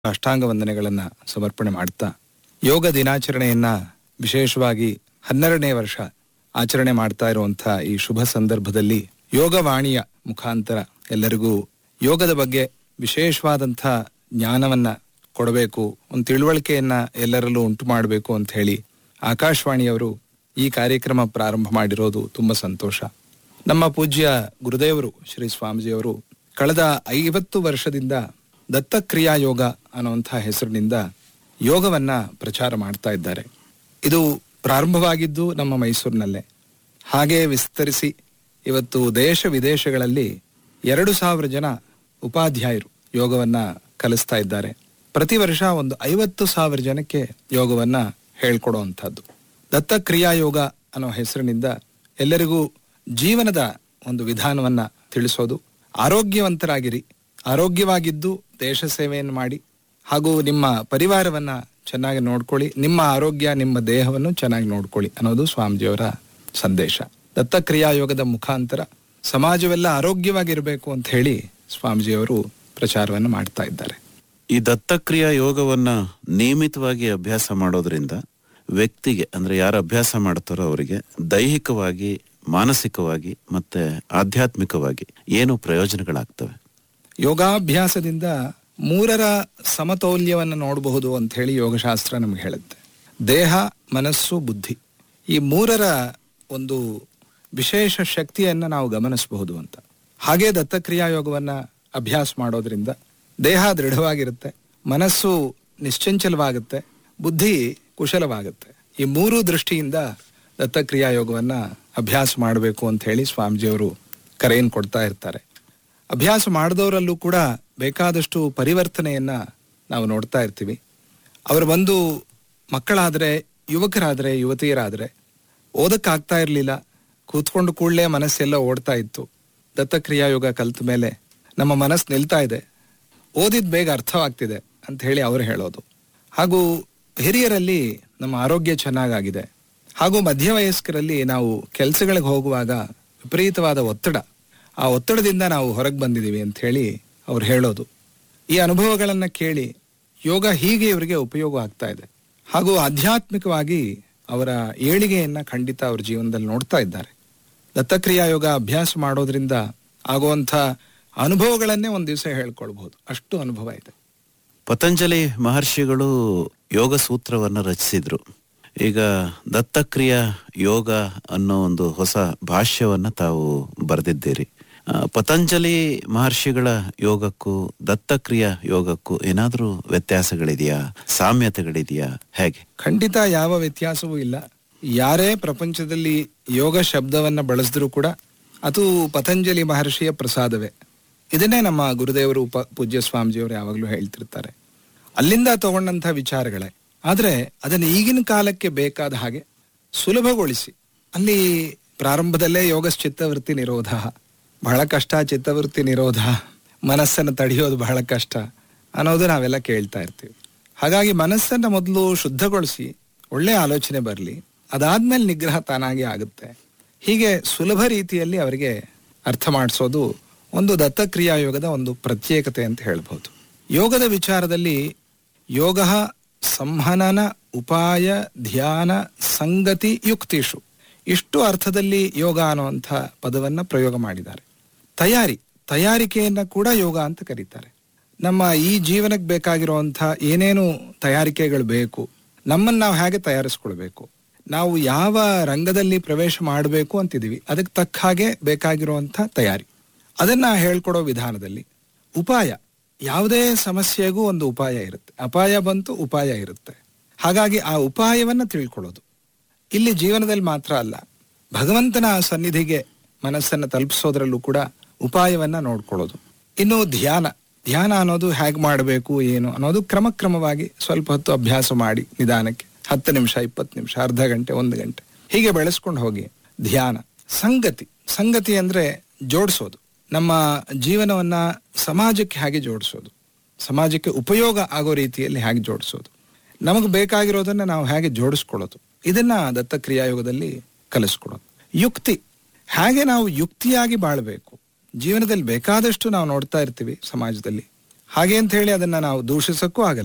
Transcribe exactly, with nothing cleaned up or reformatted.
ಅಷ್ಟಾಂಗ ವಂದನೆಗಳನ್ನು ಸಮರ್ಪಣೆ ಮಾಡ್ತಾ ಯೋಗ ದಿನಾಚರಣೆಯನ್ನ ವಿಶೇಷವಾಗಿ ಹನ್ನೆರಡನೇ ವರ್ಷ ಆಚರಣೆ ಮಾಡ್ತಾ ಇರುವಂತಹ ಈ ಶುಭ ಸಂದರ್ಭದಲ್ಲಿ ಯೋಗವಾಣಿಯ ಮುಖಾಂತರ ಎಲ್ಲರಿಗೂ ಯೋಗದ ಬಗ್ಗೆ ವಿಶೇಷವಾದಂಥ ಜ್ಞಾನವನ್ನ ಕೊಡಬೇಕು, ಒಂದು ತಿಳುವಳಿಕೆಯನ್ನ ಎಲ್ಲರಲ್ಲೂ ಉಂಟು ಮಾಡಬೇಕು ಅಂತ ಹೇಳಿ ಆಕಾಶವಾಣಿಯವರು ಈ ಕಾರ್ಯಕ್ರಮ ಪ್ರಾರಂಭ ಮಾಡಿರೋದು ತುಂಬಾ ಸಂತೋಷ. ನಮ್ಮ ಪೂಜ್ಯ ಗುರುದೇವರು ಶ್ರೀ ಸ್ವಾಮೀಜಿಯವರು ಕಳೆದ ಐವತ್ತು ವರ್ಷದಿಂದ ದತ್ತಕ್ರಿಯಾ ಯೋಗ ಅನ್ನುವಂಥ ಹೆಸರಿನಿಂದ ಯೋಗವನ್ನ ಪ್ರಚಾರ ಮಾಡ್ತಾ ಇದ್ದಾರೆ. ಇದು ಪ್ರಾರಂಭವಾಗಿದ್ದು ನಮ್ಮ ಮೈಸೂರಿನಲ್ಲೇ, ಹಾಗೆ ವಿಸ್ತರಿಸಿ ಇವತ್ತು ದೇಶ ವಿದೇಶಗಳಲ್ಲಿ ಎರಡು ಸಾವಿರ ಜನ ಉಪಾಧ್ಯಾಯರು ಯೋಗವನ್ನ ಕಲಿಸ್ತಾ ಇದ್ದಾರೆ. ಪ್ರತಿ ವರ್ಷ ಒಂದು ಐವತ್ತು ಸಾವಿರ ಜನಕ್ಕೆ ಯೋಗವನ್ನ ಹೇಳ್ಕೊಡುವಂಥದ್ದು. ದತ್ತಕ್ರಿಯಾ ಯೋಗ ಅನ್ನೋ ಹೆಸರಿನಿಂದ ಎಲ್ಲರಿಗೂ ಜೀವನದ ಒಂದು ವಿಧಾನವನ್ನ ತಿಳಿಸೋದು. ಆರೋಗ್ಯವಂತರಾಗಿರಿ, ಆರೋಗ್ಯವಾಗಿದ್ದು ದೇಶ ಸೇವೆಯನ್ನು ಮಾಡಿ, ಹಾಗೂ ನಿಮ್ಮ ಪರಿವಾರವನ್ನ ಚೆನ್ನಾಗಿ ನೋಡ್ಕೊಳ್ಳಿ, ನಿಮ್ಮ ಆರೋಗ್ಯ ನಿಮ್ಮ ದೇಹವನ್ನು ಚೆನ್ನಾಗಿ ನೋಡ್ಕೊಳ್ಳಿ ಅನ್ನೋದು ಸ್ವಾಮೀಜಿಯವರ ಸಂದೇಶ. ದತ್ತಕ್ರಿಯಾ ಯೋಗದ ಮುಖಾಂತರ ಸಮಾಜವೆಲ್ಲ ಆರೋಗ್ಯವಾಗಿರಬೇಕು ಅಂತ ಹೇಳಿ ಸ್ವಾಮೀಜಿಯವರು ಪ್ರಚಾರವನ್ನು ಮಾಡ್ತಾ ಇದ್ದಾರೆ. ಈ ದತ್ತಕ್ರಿಯಾ ಯೋಗವನ್ನ ನಿಯಮಿತವಾಗಿ ಅಭ್ಯಾಸ ಮಾಡೋದ್ರಿಂದ ವ್ಯಕ್ತಿಗೆ, ಅಂದ್ರೆ ಯಾರು ಅಭ್ಯಾಸ ಮಾಡ್ತಾರೋ ಅವರಿಗೆ ದೈಹಿಕವಾಗಿ, ಮಾನಸಿಕವಾಗಿ ಮತ್ತೆ ಆಧ್ಯಾತ್ಮಿಕವಾಗಿ ಏನು ಪ್ರಯೋಜನಗಳಾಗ್ತವೆ? ಯೋಗಾಭ್ಯಾಸದಿಂದ ಮೂರರ ಸಮತೌಲ್ಯವನ್ನು ನೋಡಬಹುದು ಅಂತ ಹೇಳಿ ಯೋಗಶಾಸ್ತ್ರ ನಮ್ಗೆ ಹೇಳುತ್ತೆ. ದೇಹ, ಮನಸ್ಸು, ಬುದ್ಧಿ, ಈ ಮೂರರ ಒಂದು ವಿಶೇಷ ಶಕ್ತಿಯನ್ನ ನಾವು ಗಮನಿಸಬಹುದು ಅಂತ. ಹಾಗೆ ದತ್ತಕ್ರಿಯಾ ಯೋಗವನ್ನ ಅಭ್ಯಾಸ ಮಾಡೋದ್ರಿಂದ ದೇಹ ದೃಢವಾಗಿರುತ್ತೆ, ಮನಸ್ಸು ನಿಶ್ಚಂಚಲವಾಗುತ್ತೆ, ಬುದ್ಧಿ ಕುಶಲವಾಗುತ್ತೆ. ಈ ಮೂರು ದೃಷ್ಟಿಯಿಂದ ದತ್ತಕ್ರಿಯಾ ಯೋಗವನ್ನ ಅಭ್ಯಾಸ ಮಾಡಬೇಕು ಅಂತ ಹೇಳಿ ಸ್ವಾಮೀಜಿಯವರು ಕರೆಯನ್ನು ಕೊಡ್ತಾ ಇರ್ತಾರೆ. ಅಭ್ಯಾಸ ಮಾಡಿದವರಲ್ಲೂ ಕೂಡ ಬೇಕಾದಷ್ಟು ಪರಿವರ್ತನೆಯನ್ನ ನಾವು ನೋಡ್ತಾ ಇರ್ತೀವಿ. ಅವರು ಬಂದು ಮಕ್ಕಳಾದರೆ, ಯುವಕರಾದರೆ, ಯುವತಿಯರಾದರೆ ಓದಕ್ಕಾಗ್ತಾ ಇರಲಿಲ್ಲ, ಕೂತ್ಕೊಂಡು ಕೂಡಲೇ ಮನಸ್ಸೆಲ್ಲ ಓಡ್ತಾ ಇತ್ತು. ದತ್ತಕ್ರಿಯಾ ಯೋಗ ಕಲಿತ ಮೇಲೆ ನಮ್ಮ ಮನಸ್ಸು ನಿಲ್ತಾ ಇದೆ, ಓದಿದ್ ಬೇಗ ಅರ್ಥವಾಗ್ತಿದೆ ಅಂತ ಹೇಳಿ ಅವರು ಹೇಳೋದು. ಹಾಗೂ ಹಿರಿಯರಲ್ಲಿ ನಮ್ಮ ಆರೋಗ್ಯ ಚೆನ್ನಾಗಾಗಿದೆ, ಹಾಗೂ ಮಧ್ಯವಯಸ್ಕರಲ್ಲಿ ನಾವು ಕೆಲಸಗಳಿಗೆ ಹೋಗುವಾಗ ವಿಪರೀತವಾದ ಒತ್ತಡ, ಆ ಒತ್ತಡದಿಂದ ನಾವು ಹೊರಗೆ ಬಂದಿದ್ದೀವಿ ಅಂತ ಹೇಳಿ ಅವ್ರು ಹೇಳೋದು. ಈ ಅನುಭವಗಳನ್ನ ಕೇಳಿ ಯೋಗ ಹೀಗೆ ಇವರಿಗೆ ಉಪಯೋಗ ಆಗ್ತಾ ಇದೆ. ಹಾಗೂ ಆಧ್ಯಾತ್ಮಿಕವಾಗಿ ಅವರ ಏಳಿಗೆಯನ್ನ ಖಂಡಿತ ಅವ್ರ ಜೀವನದಲ್ಲಿ ನೋಡ್ತಾ ಇದ್ದಾರೆ. ದತ್ತಕ್ರಿಯಾ ಯೋಗ ಅಭ್ಯಾಸ ಮಾಡೋದ್ರಿಂದ ಆಗುವಂಥ ಅನುಭವಗಳನ್ನೇ ಒಂದ್ ದಿವಸ ಹೇಳ್ಕೊಳ್ಬಹುದು, ಅಷ್ಟು ಅನುಭವ ಇದೆ. ಪತಂಜಲಿ ಮಹರ್ಷಿಗಳು ಯೋಗ ಸೂತ್ರವನ್ನ ರಚಿಸಿದ್ರು. ಈಗ ದತ್ತಕ್ರಿಯಾ ಯೋಗ ಅನ್ನೋ ಒಂದು ಹೊಸ ಭಾಷ್ಯವನ್ನ ತಾವು ಬರೆದಿದ್ದೀರಿ. ಪತಂಜಲಿ ಮಹರ್ಷಿಗಳ ಯೋಗಕ್ಕೂ ದತ್ತಕ್ರಿಯಾ ಯೋಗಕ್ಕೂ ಏನಾದ್ರೂ ವ್ಯತ್ಯಾಸಗಳಿದೆಯಾ, ಸಾಮ್ಯತೆಗಳಿದೆಯಾ, ಹೇಗೆ? ಖಂಡಿತ ಯಾವ ವ್ಯತ್ಯಾಸವೂ ಇಲ್ಲ. ಯಾರೇ ಪ್ರಪಂಚದಲ್ಲಿ ಯೋಗ ಶಬ್ದವನ್ನ ಬಳಸಿದ್ರು ಕೂಡ ಅದು ಪತಂಜಲಿ ಮಹರ್ಷಿಯ ಪ್ರಸಾದವೇ. ಇದನ್ನೇ ನಮ್ಮ ಗುರುದೇವರು ಉಪ ಪೂಜ್ಯ ಸ್ವಾಮೀಜಿಯವರು ಯಾವಾಗಲೂ ಹೇಳ್ತಿರ್ತಾರೆ. ಅಲ್ಲಿಂದ ತಗೊಂಡಂಥ ವಿಚಾರಗಳೇ, ಆದ್ರೆ ಅದನ್ನು ಈಗಿನ ಕಾಲಕ್ಕೆ ಬೇಕಾದ ಹಾಗೆ ಸುಲಭಗೊಳಿಸಿ, ಅಲ್ಲಿ ಪ್ರಾರಂಭದಲ್ಲೇ ಯೋಗ ಚಿತ್ತವೃತ್ತಿ ನಿರೋಧ ಬಹಳ ಕಷ್ಟ, ಚಿತ್ತವೃತ್ತಿ ನಿರೋಧ, ಮನಸ್ಸನ್ನು ತಡೆಯೋದು ಬಹಳ ಕಷ್ಟ ಅನ್ನೋದು ನಾವೆಲ್ಲ ಕೇಳ್ತಾ ಇರ್ತೀವಿ. ಹಾಗಾಗಿ ಮನಸ್ಸನ್ನ ಮೊದಲು ಶುದ್ಧಗೊಳಿಸಿ ಒಳ್ಳೆ ಆಲೋಚನೆ ಬರಲಿ, ಅದಾದ್ಮೇಲೆ ನಿಗ್ರಹ ತಾನಾಗಿ ಆಗುತ್ತೆ. ಹೀಗೆ ಸುಲಭ ರೀತಿಯಲ್ಲಿ ಅವರಿಗೆ ಅರ್ಥ ಮಾಡಿಸೋದು ಒಂದು ದತ್ತಕ್ರಿಯಾ ಯೋಗದ ಒಂದು ಪ್ರತ್ಯೇಕತೆ ಅಂತ ಹೇಳ್ಬಹುದು. ಯೋಗದ ವಿಚಾರದಲ್ಲಿ ಯೋಗ ಸಂಹನನ ಉಪಾಯ ಧ್ಯಾನ ಸಂಗತಿ ಯುಕ್ತಿಷು, ಇಷ್ಟು ಅರ್ಥದಲ್ಲಿ ಯೋಗ ಅನ್ನುವಂಥ ಪದವನ್ನ ಪ್ರಯೋಗ ಮಾಡಿದ್ದಾರೆ. ತಯಾರಿ, ತಯಾರಿಕೆಯನ್ನ ಕೂಡ ಯೋಗ ಅಂತ ಕರೀತಾರೆ. ನಮ್ಮ ಈ ಜೀವನಕ್ಕೆ ಬೇಕಾಗಿರುವಂಥ ಏನೇನು ತಯಾರಿಕೆಗಳು ಬೇಕು, ನಮ್ಮನ್ನು ನಾವು ಹೇಗೆ ತಯಾರಿಸ್ಕೊಳ್ಬೇಕು, ನಾವು ಯಾವ ರಂಗದಲ್ಲಿ ಪ್ರವೇಶ ಮಾಡಬೇಕು ಅಂತಿದೀವಿ, ಅದಕ್ಕೆ ತಕ್ಕ ಹಾಗೆ ಬೇಕಾಗಿರುವಂಥ ತಯಾರಿ, ಅದನ್ನ ಹೇಳ್ಕೊಡೋ ವಿಧಾನದಲ್ಲಿ ಉಪಾಯ, ಯಾವುದೇ ಸಮಸ್ಯೆಗೂ ಒಂದು ಉಪಾಯ ಇರುತ್ತೆ. ಅಪಾಯ ಬಂತು, ಉಪಾಯ ಇರುತ್ತೆ. ಹಾಗಾಗಿ ಆ ಉಪಾಯವನ್ನ ತಿಳ್ಕೊಳ್ಳೋದು ಇಲ್ಲಿ ಜೀವನದಲ್ಲಿ ಮಾತ್ರ ಅಲ್ಲ, ಭಗವಂತನ ಸನ್ನಿಧಿಗೆ ಮನಸ್ಸನ್ನು ತಲುಪಿಸೋದ್ರಲ್ಲೂ ಕೂಡ ಉಪಾಯವನ್ನ ನೋಡ್ಕೊಳ್ಳೋದು. ಇನ್ನು ಧ್ಯಾನ, ಧ್ಯಾನ ಅನ್ನೋದು ಹೇಗೆ ಮಾಡಬೇಕು ಏನು ಅನ್ನೋದು ಕ್ರಮಕ್ರಮವಾಗಿ ಸ್ವಲ್ಪ ಹೊತ್ತು ಅಭ್ಯಾಸ ಮಾಡಿ ನಿಧಾನಕ್ಕೆ ಹತ್ತು ನಿಮಿಷ, ಇಪ್ಪತ್ತು ನಿಮಿಷ, ಅರ್ಧ ಗಂಟೆ, ಒಂದು ಗಂಟೆ ಹೀಗೆ ಬೆಳೆಸ್ಕೊಂಡು ಹೋಗಿ ಧ್ಯಾನ. ಸಂಗತಿ, ಸಂಗತಿ ಅಂದ್ರೆ ಜೋಡಿಸೋದು, ನಮ್ಮ ಜೀವನವನ್ನ ಸಮಾಜಕ್ಕೆ ಹೇಗೆ ಜೋಡಿಸೋದು, ಸಮಾಜಕ್ಕೆ ಉಪಯೋಗ ಆಗೋ ರೀತಿಯಲ್ಲಿ ಹೇಗೆ ಜೋಡಿಸೋದು, ನಮಗೆ ಬೇಕಾಗಿರೋದನ್ನ ನಾವು ಹೇಗೆ ಜೋಡಿಸ್ಕೊಳ್ಳೋದು, ಇದನ್ನ ದತ್ತಕ್ರಿಯಾ ಯೋಗದಲ್ಲಿ ಕಲಿಸ್ಕೊಡೋದು. ಯುಕ್ತಿ, ಹೇಗೆ ನಾವು ಯುಕ್ತಿಯಾಗಿ ಬಾಳ್ಬೇಕು, ಜೀವನದಲ್ಲಿ ಬೇಕಾದಷ್ಟು ನಾವು ನೋಡ್ತಾ ಇರ್ತೀವಿ ಸಮಾಜದಲ್ಲಿ, ಹಾಗೆ ಅಂತ ಹೇಳಿ ಅದನ್ನ ನಾವು ದೂಷಿಸಕ್ಕೂ ಆಗಲ್ಲ.